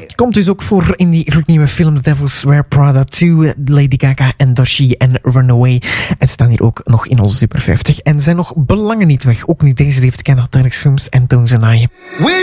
Komt dus ook voor in die gloednieuwe film The Devil's Wear Prada 2, Lady Gaga en Doechii en Runaway. En staan hier ook nog in onze Super 50. En zijn nog belangen niet weg. Ook niet deze, die heeft Ken Atlantic Films en Tones and I.